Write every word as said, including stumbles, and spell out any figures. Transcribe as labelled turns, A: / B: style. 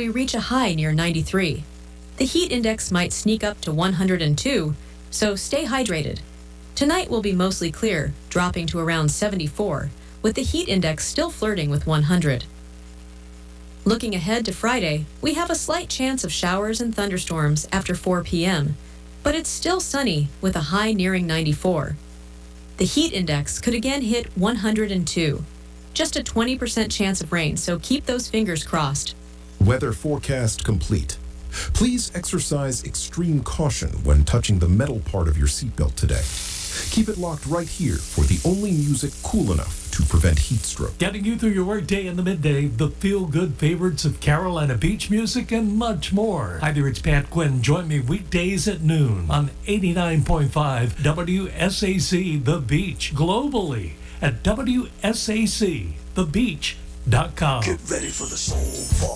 A: we reach a high near ninety-three. The heat index might sneak up to one hundred two, so stay hydrated. Tonight will be mostly clear, dropping to around seventy-four, with the heat index still flirting with one hundred. Looking ahead to Friday, we have a slight chance of showers and thunderstorms after four p.m., but it's still sunny with a high nearing ninety-four. The heat index could again hit one hundred two. Just a twenty percent chance of rain, so keep those fingers crossed.
B: Weather forecast complete. Please exercise extreme caution when touching the metal part of your seatbelt today. Keep it locked right here for the only music cool enough to prevent heat stroke.
C: Getting you through your workday in the midday, the feel-good favorites of Carolina beach music, and much more. Hi there, it's Pat Quinn. Join me weekdays at noon on eighty-nine point five W S A C The Beach, globally at W S A C the beach dot com.
D: Get ready for the soul fall.